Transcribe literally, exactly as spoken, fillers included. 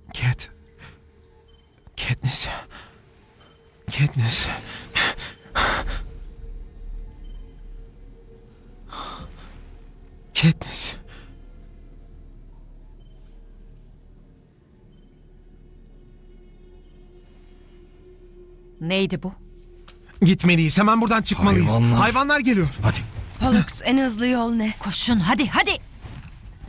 Cat. Katniss. Katniss. Katniss. Neydi bu? Gitmeliyiz. Hemen buradan çıkmalıyız. Hayvanlar. Hayvanlar geliyor. Hadi. Pollux, en hızlı yol ne? Koşun hadi hadi.